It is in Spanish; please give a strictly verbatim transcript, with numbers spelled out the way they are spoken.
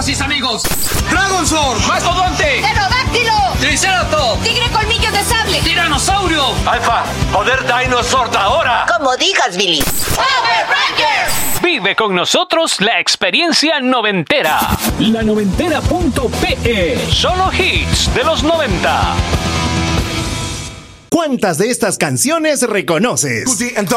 ¡Énfasis, amigos! ¡Dragon Sword! ¡Mastodonte! ¡Pterodáctilo! ¡Triceratops! ¡Tigre colmillos de sable! ¡Tiranosaurio! ¡Alfa! ¡Poder Dinosaur ahora! Como digas, Billy. ¡Power Rangers! Vive con nosotros la experiencia noventera. La noventera punto pe. Solo hits de los noventa. ¿Cuántas de estas canciones reconoces?